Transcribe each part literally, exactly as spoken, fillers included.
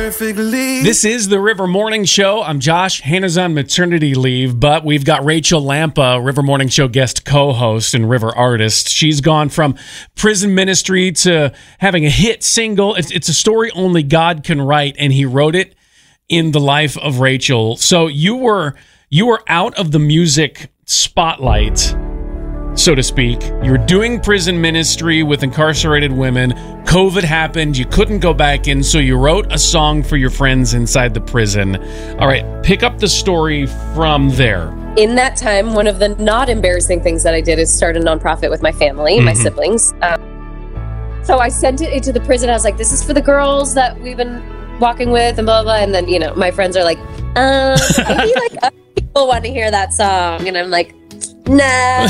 perfectly. This is the River Morning Show. I'm Josh. Hannah's on maternity leave, but we've got Rachel Lampa, River Morning Show guest co-host and River artist. She's gone from prison ministry to having a hit single. It's, it's a story only God can write, and he wrote it in the life of Rachel. So you were you were out of the music spotlight, so to speak. You were doing prison ministry with incarcerated women. COVID happened. You couldn't go back in, so you wrote a song for your friends inside the prison. All right, pick up the story from there. In that time, one of the not embarrassing things that I did is start a nonprofit with my family, mm-hmm. my siblings. Um, so I sent it into the prison. I was like, this is for the girls that we've been walking with and blah, blah, blah. And then, you know, my friends are like, um, maybe like other people want to hear that song. And I'm like, nah.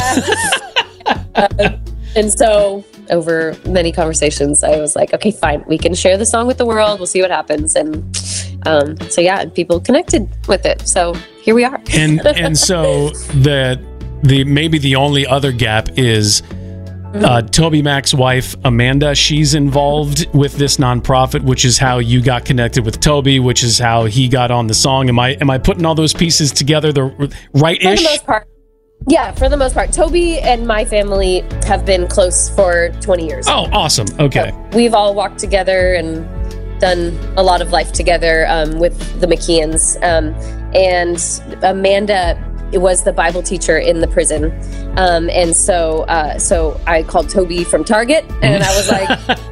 uh, and so over many conversations, I was like, okay, fine. We can share the song with the world. We'll see what happens. And um, so, yeah, people connected with it. So here we are. and and so the the maybe the only other gap is uh, Toby Mac's wife, Amanda. She's involved with this nonprofit, which is how you got connected with Toby, which is how he got on the song. Am I am I putting all those pieces together the right-ish? For the most part. Yeah, for the most part. Toby and my family have been close for twenty years. Oh, awesome. Okay. So we've all walked together and done a lot of life together um, with the McKeons. Um, and Amanda was the Bible teacher in the prison. Um, and so uh, so I called Toby from Target, and I was like,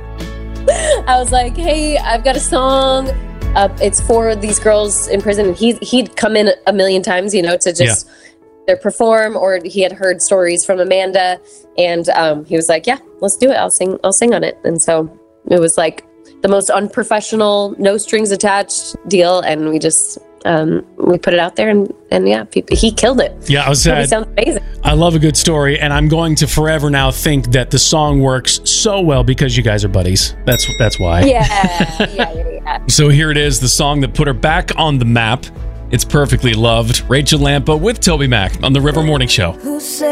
I was like, hey, I've got a song. Uh, it's for these girls in prison. And he, he'd come in a million times, you know, to just... Yeah. perform, or he had heard stories from Amanda, and um, he was like, yeah, let's do it. I'll sing, I'll sing on it. And so it was like the most unprofessional, no strings attached deal. And we just, um, we put it out there, and, and yeah, people, he killed it. Yeah, I was sad. It sounds amazing. I love a good story, and I'm going to forever now think that the song works so well because you guys are buddies. That's, that's why. Yeah, yeah, yeah, yeah. So here it is, the song that put her back on the map. It's perfectly loved. Rachel Lampa with Toby Mac on the River Morning Show.